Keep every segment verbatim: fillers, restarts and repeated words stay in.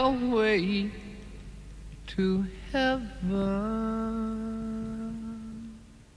Away to heaven.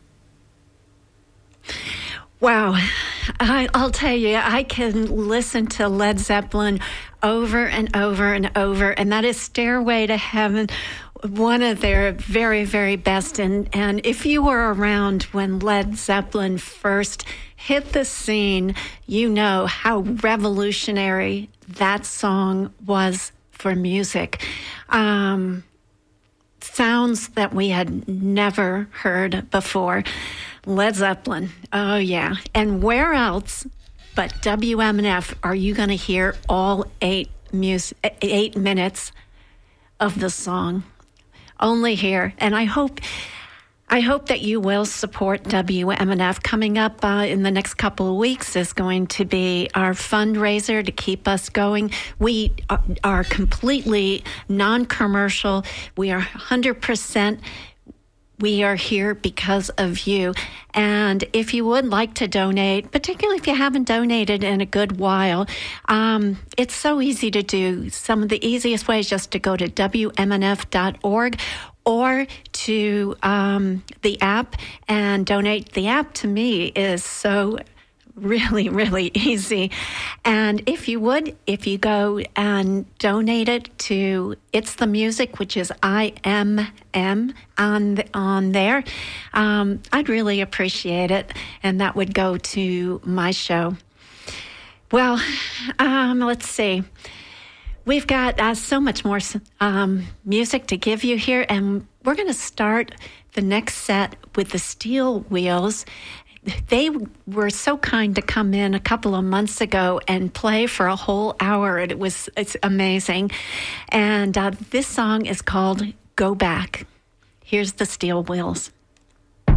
Wow. I, I'll tell you, I can listen to Led Zeppelin over and over and over, and that is Stairway to Heaven, one of their very, very best. And, and if you were around when Led Zeppelin first hit the scene, you know how revolutionary that song was for music. Um, sounds that we had never heard before. Led Zeppelin, oh yeah. And where else but W M N F are you going to hear all eight mus- eight minutes of the song? Only here. And I hope I hope that you will support W M N F. Coming up uh, in the next couple of weeks is going to be our fundraiser to keep us going. We are, are completely non-commercial. We are one hundred percent. We are here because of you. And if you would like to donate, particularly if you haven't donated in a good while, um, it's so easy to do. Some of the easiest ways just to go to W M N F dot org or to um, the app and donate. The app to me is so really, really easy. And if you would, if you go and donate it to It's the Music, which is I M M on the, on there, um, I'd really appreciate it. And that would go to my show. Well, um, let's see. We've got uh, so much more um, music to give you here. And we're going to start the next set with the Steel Wheels. They were so kind to come in a couple of months ago and play for a whole hour. And it was it's amazing. And uh, this song is called Go Back. Here's the Steel Wheels.